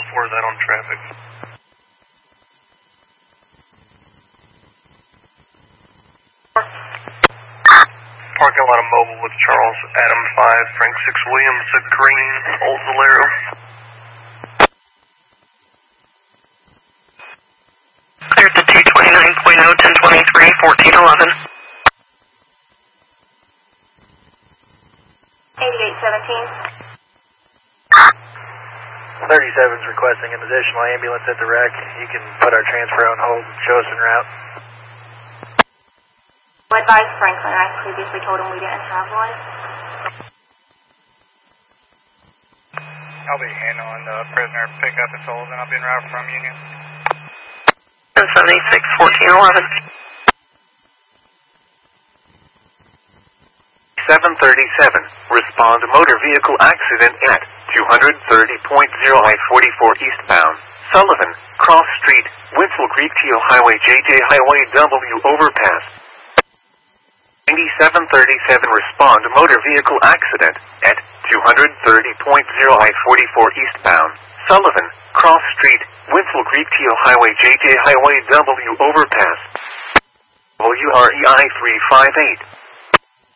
report that on traffic. Parking lot of Mobile with Charles Adam 5, Frank 6 Williams, at Green, Old Valero. Cleared the 229.0, 1023, 1411. 8817. 37's requesting an additional ambulance at the wreck. You can put our transfer on hold and show us en route. I'll advise Franklin. I previously told him we didn't have one. I'll be handling the prisoner pickup at Sullivan. I'll be en route from Union. 1076, 1411. 737. Respond motor vehicle accident at 230.0 I-44 eastbound. Sullivan, Cross Street, Winslow Creek, Teal Highway, JJ Highway W overpass. 9737. Respond motor vehicle accident at 230.0 I-44 eastbound. Sullivan, Cross Street, Winslow Creek, Teal Highway, JJ Highway W overpass. WREI 358.